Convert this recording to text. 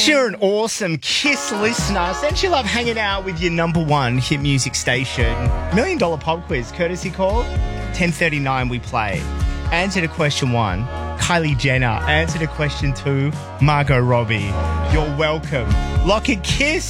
Since you're an awesome Kiss listener, since you love hanging out with your number one hit music station, $1 Million Pop Quiz, courtesy call, 10:39 we play. Answer to question 1, Kylie Jenner. Answer to question 2, Margot Robbie. You're welcome. Lock and Kiss.